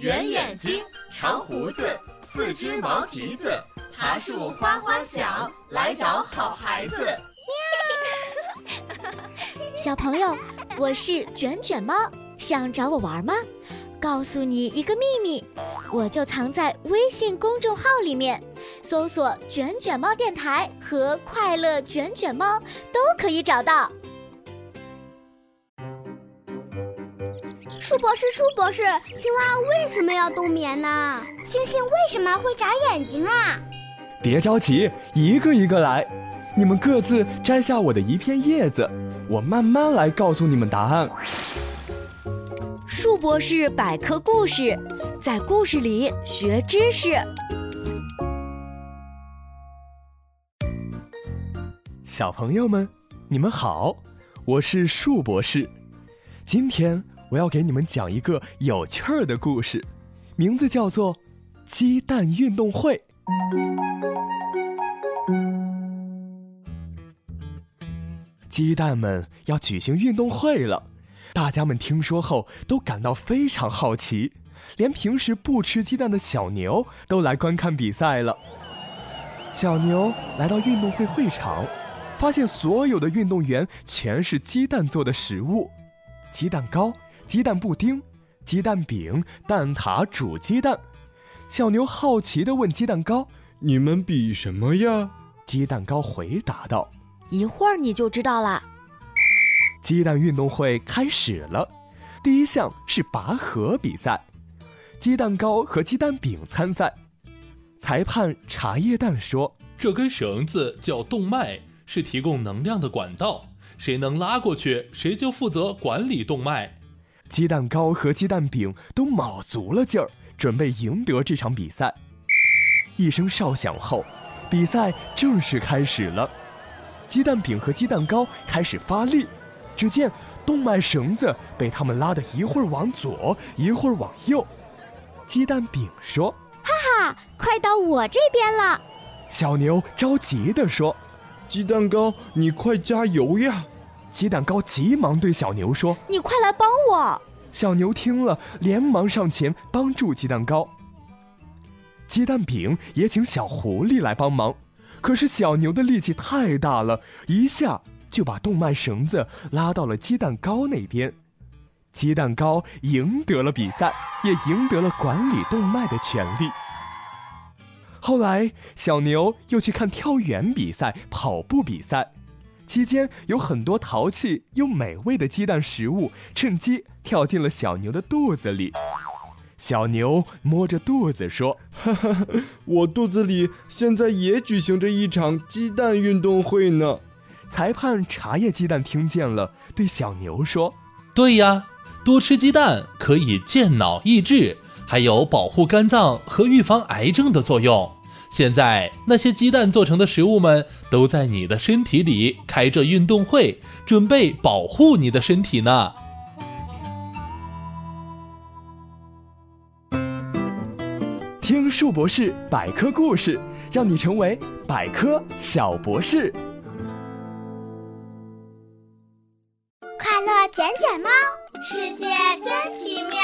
圆眼睛，长胡子，四只毛蹄子，爬树哗哗响，来找好孩子。 小朋友，我是卷卷猫，想找我玩吗？告诉你一个秘密，我就藏在微信公众号里面，搜索卷卷猫电台和快乐卷卷猫都可以找到。 树博士，青蛙为什么要冬眠呢？星星为什么会眨眼睛啊？ 别着急，一个一个来。你们各自摘下我的一片叶子，我慢慢来告诉你们答案。 树博士百科故事，在故事里学知识。 小朋友们，你们好，我是树博士。今天我要给你们讲一个有趣儿的故事，名字叫做鸡蛋运动会。鸡蛋们要举行运动会了，大家们听说后都感到非常好奇，连平时不吃鸡蛋的小牛都来观看比赛了。小牛来到运动会会场，发现所有的运动员全是鸡蛋做的食物，鸡蛋糕、鸡蛋布丁、鸡蛋饼、蛋挞、煮鸡蛋。小牛好奇地问鸡蛋糕：“ 你们比什么呀？” 鸡蛋糕回答道：“ 一会儿你就知道了。” 鸡蛋运动会开始了，第一项是拔河比赛，鸡蛋糕和鸡蛋饼参赛。裁判茶叶蛋说：“ 这根绳子叫动脉，是提供能量的管道，谁能拉过去，谁就负责管理动脉。” 鸡蛋糕和鸡蛋饼都卯足了劲儿，准备赢得这场比赛。一声哨响后，比赛正式开始了。鸡蛋饼和鸡蛋糕开始发力，只见动脉绳子被他们拉得一会儿往左，一会儿往右。鸡蛋饼说：“ 哈哈，快到我这边了。” 小牛着急地说：“ 鸡蛋糕，你快加油呀！” 鸡蛋糕急忙对小牛说：“ 你快来帮我！” 小牛听了，连忙上前帮助鸡蛋糕。鸡蛋饼也请小狐狸来帮忙，可是小牛的力气太大了，一下就把动脉绳子拉到了鸡蛋糕那边。鸡蛋糕赢得了比赛，也赢得了管理动脉的权利。后来，小牛又去看跳远比赛、跑步比赛，期间有很多淘气又美味的鸡蛋食物趁机跳进了小牛的肚子里。小牛摸着肚子说：“ 哈哈，我肚子里现在也举行着一场鸡蛋运动会呢。” 裁判茶叶鸡蛋听见了，对小牛说：“ 对呀，多吃鸡蛋可以健脑益智，还有保护肝脏和预防癌症的作用。现在那些鸡蛋做成的食物们都在你的身体里开着运动会，准备保护你的身体呢。” 听树博士百科故事，让你成为百科小博士。 快乐卷卷猫，世界真奇妙。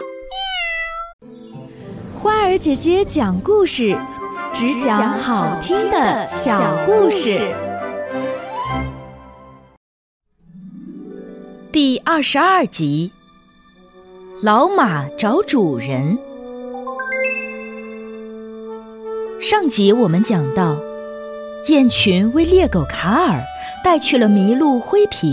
花儿姐姐讲故事，只讲好听的小故事。 第22集，老马找主人。上集我们讲到，雁群为猎狗卡尔带去了麋鹿灰皮